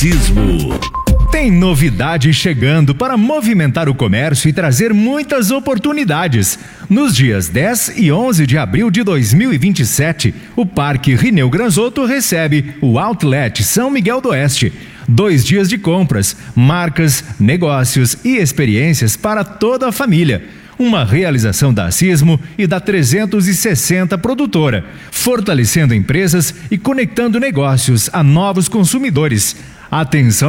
Sismo. Tem novidade chegando para movimentar o comércio e trazer muitas oportunidades. Nos dias 10 e 11 de abril de 2027, o Parque Rineu Granzotto recebe o Outlet São Miguel do Oeste. 2 dias de compras, marcas, negócios e experiências para toda a família. Uma realização da Sismo e da 360 Produtora, fortalecendo empresas e conectando negócios a novos consumidores. Atenção